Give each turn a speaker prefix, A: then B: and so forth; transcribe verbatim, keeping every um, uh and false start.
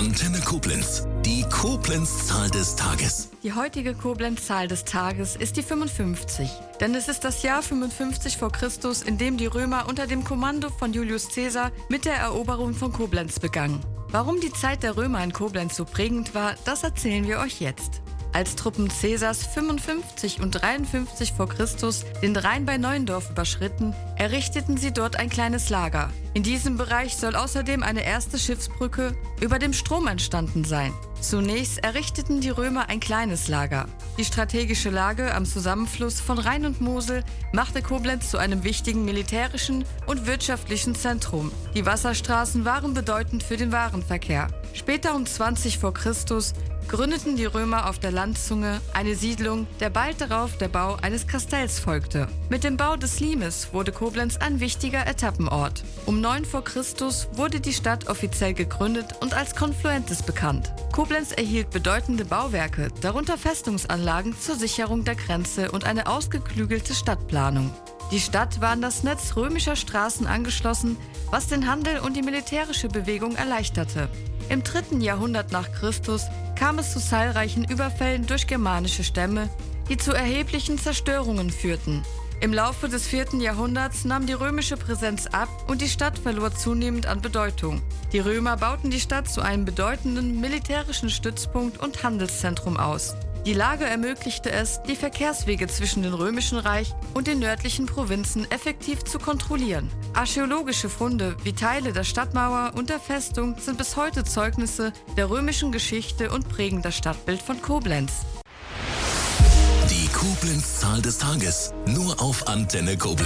A: Antenne Koblenz. Die Koblenz-Zahl des Tages.
B: Die heutige Koblenz-Zahl des Tages ist die fünfundfünfzig. Denn es ist das Jahr fünfundfünfzig vor Christus, in dem die Römer unter dem Kommando von Julius Caesar mit der Eroberung von Koblenz begannen. Warum die Zeit der Römer in Koblenz so prägend war, das erzählen wir euch jetzt. Als Truppen Caesars fünfundfünfzig und dreiundfünfzig vor Christus den Rhein bei Neuendorf überschritten, errichteten sie dort ein kleines Lager. In diesem Bereich soll außerdem eine erste Schiffsbrücke über dem Strom entstanden sein. Zunächst errichteten die Römer ein kleines Lager. Die strategische Lage am Zusammenfluss von Rhein und Mosel machte Koblenz zu einem wichtigen militärischen und wirtschaftlichen Zentrum. Die Wasserstraßen waren bedeutend für den Warenverkehr. Später um zwanzig vor Christus gründeten die Römer auf der Landzunge eine Siedlung, der bald darauf der Bau eines Kastells folgte. Mit dem Bau des Limes wurde Koblenz ein wichtiger Etappenort. Um neun vor Christus wurde die Stadt offiziell gegründet und als Confluentes bekannt. Koblenz erhielt bedeutende Bauwerke, darunter Festungsanlagen zur Sicherung der Grenze und eine ausgeklügelte Stadtplanung. Die Stadt war an das Netz römischer Straßen angeschlossen, was den Handel und die militärische Bewegung erleichterte. Im dritten Jahrhundert nach Christus kam es zu zahlreichen Überfällen durch germanische Stämme, die zu erheblichen Zerstörungen führten. Im Laufe des vierten Jahrhunderts nahm die römische Präsenz ab und die Stadt verlor zunehmend an Bedeutung. Die Römer bauten die Stadt zu einem bedeutenden militärischen Stützpunkt und Handelszentrum aus. Die Lage ermöglichte es, die Verkehrswege zwischen dem Römischen Reich und den nördlichen Provinzen effektiv zu kontrollieren. Archäologische Funde wie Teile der Stadtmauer und der Festung sind bis heute Zeugnisse der römischen Geschichte und prägen das Stadtbild von Koblenz.
A: Die Koblenz-Zahl des Tages. Nur auf Antenne Koblenz.